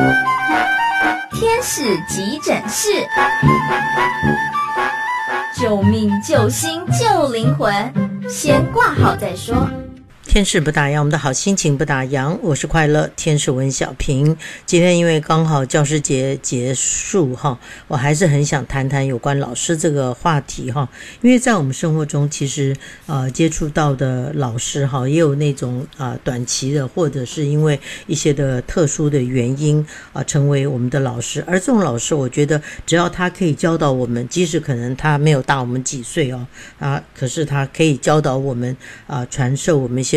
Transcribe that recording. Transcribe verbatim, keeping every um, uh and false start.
天使急诊室，救命救心救灵魂，先挂号再说。 天使不打烊，我们的好心情不打烊。我是快乐天使文小平。今天因为刚好教师节结束哈，我还是很想谈谈有关老师这个话题哈。因为在我们生活中，其实呃接触到的老师哈，也有那种啊、呃、短期的，或者是因为一些的特殊的原因啊、呃、成为我们的老师。而这种老师，我觉得只要他可以教导我们，即使可能他没有大我们几岁哦啊，可是他可以教导我们啊、呃，传授我们一些